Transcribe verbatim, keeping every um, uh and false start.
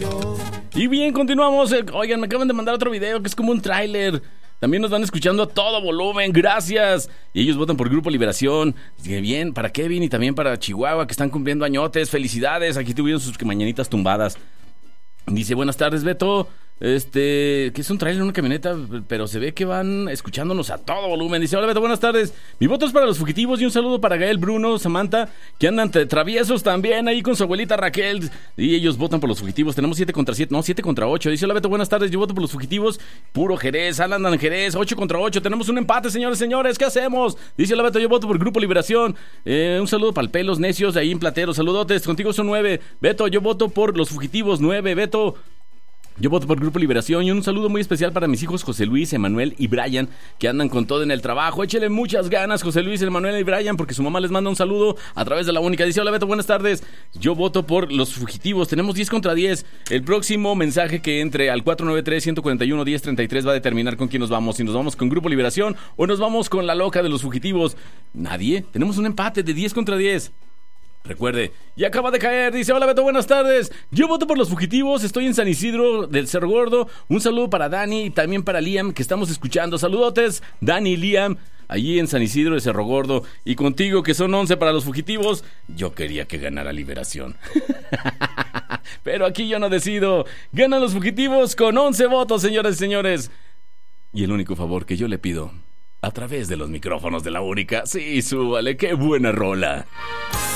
Y bien, continuamos. Oigan, me acaban de mandar otro video que es como un tráiler. También nos van escuchando a todo volumen, gracias. Y ellos votan por Grupo Liberación. Bien, para Kevin y también para Chihuahua, que están cumpliendo añotes. Felicidades, aquí tuvieron sus mañanitas tumbadas. Dice, buenas tardes, Beto. Este, que es un trailer en una camioneta, pero se ve que van escuchándonos a todo volumen. Dice, hola Beto, buenas tardes. Mi voto es para los fugitivos y un saludo para Gael, Bruno, Samantha, que andan tra- traviesos también ahí con su abuelita Raquel. Y ellos votan por los fugitivos. Tenemos siete contra siete, no, siete contra ocho. Dice, hola Beto, buenas tardes. Yo voto por los fugitivos. Puro Jerez, Alan Dan Jerez, ocho contra ocho. Tenemos un empate, señores, señores. ¿Qué hacemos? Dice, hola Beto, yo voto por Grupo Liberación. Eh, un saludo para el Pelos Necios ahí en Platero. Saludotes, contigo son nueve. Beto, yo voto por los fugitivos, nueve. Beto, yo voto por Grupo Liberación. Y un saludo muy especial para mis hijos José Luis, Emanuel y Brian, que andan con todo en el trabajo. Échele muchas ganas, José Luis, Emanuel y Brian, porque su mamá les manda un saludo a través de la única. Dice, hola Beto, buenas tardes. Yo voto por los fugitivos. Tenemos diez contra diez. El próximo mensaje que entre al cuatro nueve tres, uno cuatro uno, uno cero tres tres va a determinar con quién nos vamos. Si nos vamos con Grupo Liberación o nos vamos con la loca de los fugitivos. Nadie. Tenemos un empate de diez contra diez. Recuerde, y acaba de caer, dice, hola Beto, buenas tardes. Yo voto por los fugitivos, estoy en San Isidro del Cerro Gordo. Un saludo para Dani y también para Liam, que estamos escuchando. Saludotes, Dani y Liam, allí en San Isidro del Cerro Gordo. Y contigo, que son once para los fugitivos. Yo quería que ganara Liberación. Pero aquí yo no decido. Ganan los fugitivos con once votos, señoras y señores. Y el único favor que yo le pido, a través de los micrófonos de la única, sí, súbale, qué buena rola.